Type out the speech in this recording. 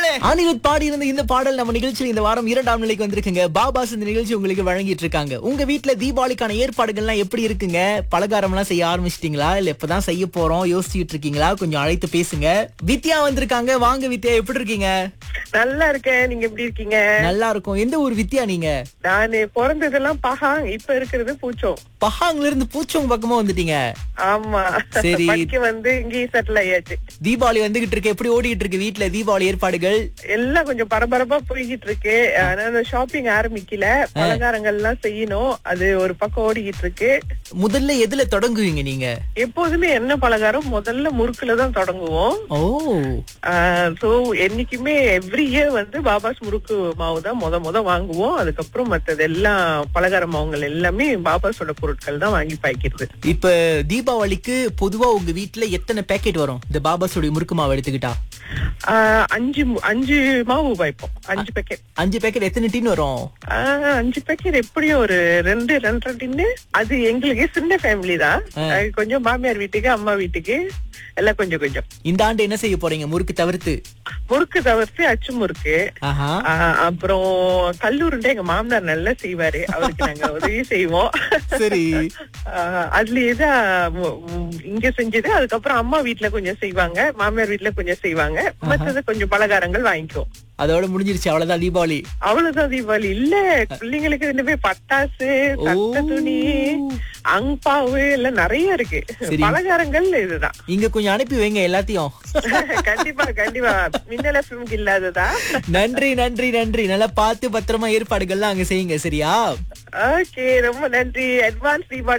அனிருத் பாடி இருந்த இந்த பாடல் நம்ம நிகழ்ச்சியில் இந்த வாரம் 2ஆம் நிலைக்கு வந்திருக்குங்க. பாபாஸ் இந்த நிகழ்ச்சி உங்களுக்கு வழங்கிட்டு இருக்காங்க. உங்க வீட்ல தீபாவளிக்கான ஏற்பாடுகள்லாம் எப்படி இருக்குங்க? பலகாரம் எல்லாம் செய்ய ஆரம்பிச்சிட்டீங்களா, இல்ல இப்பதான் செய்ய போறோம் யோசிச்சுட்டு இருக்கீங்களா? கொஞ்சம் அழைத்து பேசுங்க. வித்யா வந்திருக்காங்க. வாங்க வித்யா, எப்படி இருக்கீங்க? நல்லா இருக்கேன். நீங்க எப்படி இருக்கீங்க? நல்லா இருக்கும். எந்த ஊர் வித்யா நீங்க? நானு பிறந்ததெல்லாம் பஹாங், இப்ப இருக்கிறது பூச்சோம். பஹாங்ல இருந்து பூச்சோங் பக்கமா வந்துட்டீங்க. ஆமா, சரி. படிக்க வந்து இங்கேயே செட்டில் ஆயாச்சு. தீபாவளி வந்துகிட்டு இருக்கு. எப்படி ஓடிட்டு இருக்கு வீட்ல தீபாவளி ஏற்பாடுகள்? எல்லாம் கொஞ்சம் பரபரப்பா போய்கிட்டு இருக்கு. ஆனா ஷாப்பிங் ஆரம்பிக்கல. பலகாரங்கள் எல்லாம் செய்யணும், அது ஒரு பக்கம் ஓடிக்கிட்டு இருக்கு. முதல்ல எதுல தொடங்குவீங்க நீங்க? எப்போதுமே என்ன பலகாரம் முதல்ல முறுக்குல தான் தொடங்குவோம். ஓ, சோ என்னைக்குமே எவ்ரி இயர் வந்து பாபாஸ் முறுக்கு மாவு தான் முத வாங்குவோம். அதுக்கப்புறம் மத்தது எல்லாம் பலகார மாவுங்கள் எல்லாமே பாபாஸோட பொருட்கள் தான் வாங்கி பாய்க்கிறது. இப்ப தீபாவளிக்கு பொதுவா உங்க வீட்ல எத்தனை பேக்கெட் வரும் இந்த பாபாஸோட முறுக்கு மாவு எடுத்துக்கிட்டா? 5 மாவு பாய்ப்போம். 5 பேக்கெட். 5 பேக்கெட் எத்தனை டின் வரும்? 5 பேக்கெட் எப்படியும் ஒரு 2-2.5 டின்னு. அது எங்களுக்கு சின்ன ஃபேமிலி தான். கொஞ்சம் மாமியார் வீட்டுக்கு, அம்மா வீட்டுக்கு எல்லாம் கொஞ்சம் கொஞ்சம். இந்த ஆண்டு என்ன செய்ய போறீங்க முறுக்கு தவிர்த்து? முறுக்கு தவிர்த்து அச்சு முறுக்கு, அப்புறம் கல்லூருண்டை எங்க மாமனார் நல்லா செய்வாரு, அவருக்கு நாங்க உதவி செய்வோம். சரி. அதுலயேதான் இங்க செஞ்சது. அதுக்கப்புறம் அம்மா வீட்டுல கொஞ்சம் செய்வாங்க, மாமியார் வீட்டுல கொஞ்சம் செய்வாங்க. மற்றது கொஞ்சம் பலகாரங்கள் வாங்கிக்குவோம். அதோட முடிஞ்சிருச்சு, அவ்வளவுதான் தீபாவளி. அவ்வளவுதான் தீபாவளி. இல்ல, பிள்ளைங்களுக்கு ரெண்டுமே பட்டாசு, தட்ட துணி, அங்பாவு எல்லாம் நிறைய இருக்கு. பலகாரங்கள் இதுதான். இங்க கொஞ்சம் அனுப்பி வைங்க எல்லாத்தையும். கண்டிப்பா கண்டிப்பா. மின்னல ஃபிலிம்க்கு இல்லாததா. நன்றி நன்றி நன்றி. நல்லா பார்த்து பத்திரமா ஏற்பாடுகள்லாம் அங்க செய்யுங்க, சரியா? ஓகே, ரொம்ப நன்றி. அட்வான்ஸ் தீபாவளி